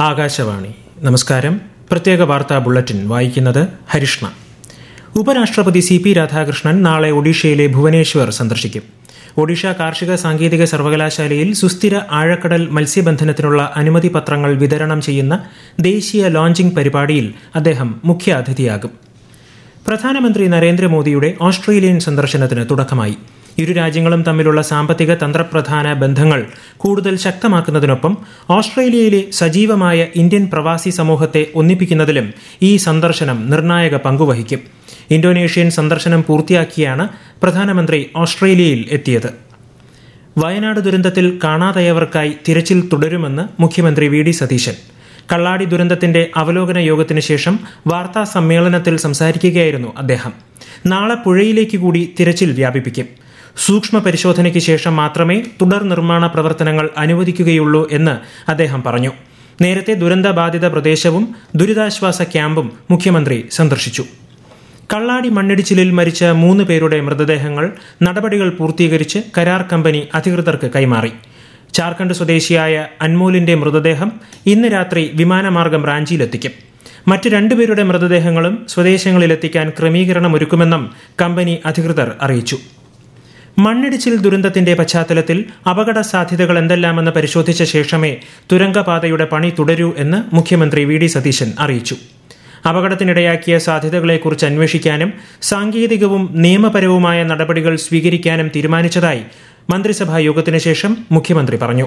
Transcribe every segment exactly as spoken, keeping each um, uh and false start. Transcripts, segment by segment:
ആകാശവാണി. നമസ്കാരം. പ്രത്യേക വാർത്താ ബുള്ളറ്റിൻ വായിക്കുന്നത് ഹരിഷ്ണ. ഉപരാഷ്ട്രപതി സി പി രാധാകൃഷ്ണൻ നാളെ ഒഡീഷയിലെ ഭുവനേശ്വർ സന്ദർശിക്കും. ഒഡീഷ കാർഷിക സാങ്കേതിക സർവകലാശാലയിൽ സുസ്ഥിര ആഴക്കടൽ മത്സ്യബന്ധനത്തിനുള്ള അനുമതി പത്രങ്ങൾ വിതരണം ചെയ്യുന്ന ദേശീയ ലോഞ്ചിംഗ് പരിപാടിയിൽ അദ്ദേഹം മുഖ്യാതിഥിയാകും. പ്രധാനമന്ത്രി നരേന്ദ്രമോദിയുടെ ഓസ്ട്രേലിയൻ സന്ദർശനത്തിന് തുടക്കമായി. ഇരു രാജ്യങ്ങളും തമ്മിലുള്ള സാമ്പത്തിക തന്ത്രപ്രധാന ബന്ധങ്ങൾ കൂടുതൽ ശക്തമാക്കുന്നതിനൊപ്പം ഓസ്ട്രേലിയയിലെ സജീവമായ ഇന്ത്യൻ പ്രവാസി സമൂഹത്തെ ഒന്നിപ്പിക്കുന്നതിലും ഈ സന്ദർശനം നിർണായക പങ്കുവഹിക്കും. ഇന്തോനേഷ്യൻ സന്ദർശനം പൂർത്തിയാക്കിയാണ് പ്രധാനമന്ത്രി ഓസ്ട്രേലിയയിൽ എത്തിയത്. വയനാട് ദുരന്തത്തിൽ കാണാതായവർക്കായി തിരച്ചിൽ തുടരുമെന്ന് മുഖ്യമന്ത്രി വി ഡി സതീശൻ. കള്ളാടി ദുരന്തത്തിന്റെ അവലോകന യോഗത്തിന് ശേഷം വാർത്താ സമ്മേളനത്തിൽ സംസാരിക്കുകയായിരുന്നു അദ്ദേഹം. നാളെ പുഴയിലേക്ക് കൂടി തിരച്ചിൽ വ്യാപിപ്പിക്കും. സൂക്ഷ്മ പരിശോധനയ്ക്ക് ശേഷം മാത്രമേ തുടർ നിർമ്മാണ പ്രവർത്തനങ്ങൾ അനുവദിക്കുകയുള്ളൂ എന്ന് അദ്ദേഹം പറഞ്ഞു. നേരത്തെ ദുരന്തബാധിത പ്രദേശവും ദുരിതാശ്വാസ ക്യാമ്പും മുഖ്യമന്ത്രി സന്ദർശിച്ചു. കള്ളാടി മണ്ണിടിച്ചിലിൽ മരിച്ച മൂന്ന് പേരുടെ മൃതദേഹങ്ങൾ നടപടികൾ പൂർത്തീകരിച്ച് കരാർ കമ്പനി അധികൃതർക്ക് കൈമാറി. ജാർഖണ്ഡ് സ്വദേശിയായ അൻമോലിന്റെ മൃതദേഹം ഇന്ന് രാത്രി വിമാനമാർഗം റാഞ്ചിയിലെത്തിക്കും. മറ്റ് രണ്ടുപേരുടെ മൃതദേഹങ്ങളും സ്വദേശങ്ങളിലെത്തിക്കാൻ ക്രമീകരണമൊരുക്കുമെന്നും കമ്പനി അധികൃതർ അറിയിച്ചു. മണ്ണിടിച്ചിൽ ദുരന്തത്തിന്റെ പശ്ചാത്തലത്തിൽ അപകട സാധ്യതകൾ എന്തെല്ലാമെന്ന് പരിശോധിച്ച ശേഷമേ തുരങ്കപാതയുടെ പണി തുടരൂ എന്ന് മുഖ്യമന്ത്രി വി ഡി സതീശൻ അറിയിച്ചു. അപകടത്തിനിടയാക്കിയ സാധ്യതകളെക്കുറിച്ച് അന്വേഷിക്കാനും സാങ്കേതികവും നിയമപരവുമായ നടപടികൾ സ്വീകരിക്കാനും തീരുമാനിച്ചതായി മന്ത്രിസഭാ യോഗത്തിന് ശേഷം മുഖ്യമന്ത്രി പറഞ്ഞു.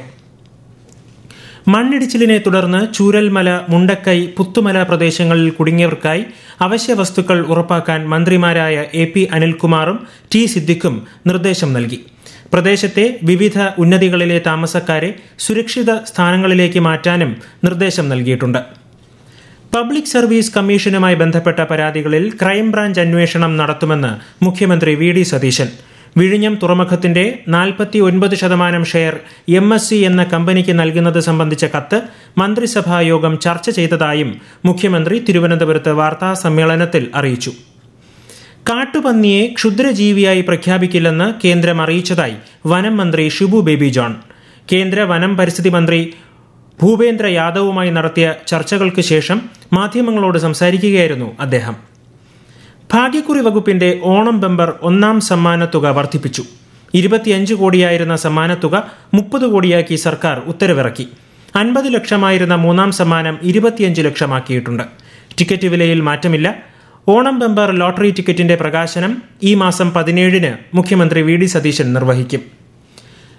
മണ്ണിടിച്ചിലിനെ തുടർന്ന് ചൂരൽമല, മുണ്ടക്കൈ, പുത്തുമല പ്രദേശങ്ങളിൽ കുടുങ്ങിയവർക്കായി അവശ്യ വസ്തുക്കൾ ഉറപ്പാക്കാൻ മന്ത്രിമാരായ എ പി അനിൽകുമാറും ടി സിദ്ദിഖും നിർദ്ദേശം നൽകി. പ്രദേശത്തെ വിവിധ ഉന്നതികളിലെ താമസക്കാരെ സുരക്ഷിത സ്ഥാനങ്ങളിലേക്ക് മാറ്റാനും നിർദ്ദേശം നൽകിയിട്ടുണ്ട്. പബ്ലിക് സർവീസ് കമ്മീഷനുമായി ബന്ധപ്പെട്ട പരാതികളിൽ ക്രൈംബ്രാഞ്ച് അന്വേഷണം നടത്തുമെന്ന് മുഖ്യമന്ത്രി വി ഡി സതീശൻ. വിഴിഞ്ഞം തുറമുഖത്തിന്റെ നാൽപ്പത്തി ഒൻപത് ശതമാനം ഷെയർ എം എസ് സി എന്ന കമ്പനിക്ക് നൽകുന്നത് സംബന്ധിച്ച കത്ത് മന്ത്രിസഭാ യോഗം ചർച്ച ചെയ്തതായും മുഖ്യമന്ത്രി തിരുവനന്തപുരത്ത് വാർത്താ സമ്മേളനത്തിൽ അറിയിച്ചു. കാട്ടുപന്നിയെ ക്ഷുദ്രജീവിയായി പ്രഖ്യാപിക്കില്ലെന്ന് കേന്ദ്രം അറിയിച്ചതായി വനം മന്ത്രി ഷിബു ബേബി ജോൺ. കേന്ദ്ര വനം പരിസ്ഥിതി മന്ത്രി ഭൂപേന്ദ്ര യാദവുമായി നടത്തിയ ചർച്ചകൾക്ക് ശേഷം മാധ്യമങ്ങളോട് സംസാരിക്കുകയായിരുന്നു അദ്ദേഹം. ഭാഗ്യക്കുറി വകുപ്പിന്റെ ഓണം ബമ്പർ ഒന്നാം സമ്മാനത്തുക വർദ്ധിപ്പിച്ചു. ഇരുപത്തിയഞ്ച് കോടിയായിരുന്ന സമ്മാനത്തുക മുപ്പത് കോടിയാക്കി സർക്കാർ ഉത്തരവിറക്കി. അൻപത് ലക്ഷമായിരുന്ന മൂന്നാം സമ്മാനം ഇരുപത്തിയഞ്ച് ലക്ഷമാക്കിയിട്ടുണ്ട്. ടിക്കറ്റ് വിലയിൽ മാറ്റമില്ല. ഓണം ബമ്പർ ലോട്ടറി ടിക്കറ്റിന്റെ പ്രകാശനം ഈ മാസം പതിനേഴിന് മുഖ്യമന്ത്രി വി ഡി സതീശൻ നിർവഹിക്കും.